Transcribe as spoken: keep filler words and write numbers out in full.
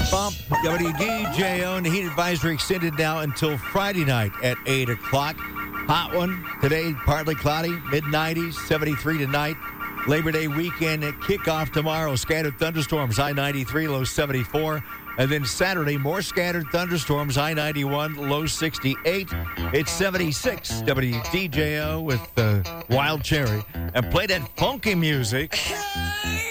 Bump, W D J O, and the heat advisory extended now until Friday night at eight o'clock. Hot one today, partly cloudy, mid nineties, seventy-three tonight. Labor Day weekend at kickoff tomorrow. Scattered thunderstorms, high ninety-three, low seventy-four. And then Saturday, more scattered thunderstorms, high ninety-one, low sixty-eight. It's seventy-six, W D J O with uh, Wild Cherry. And play that funky music.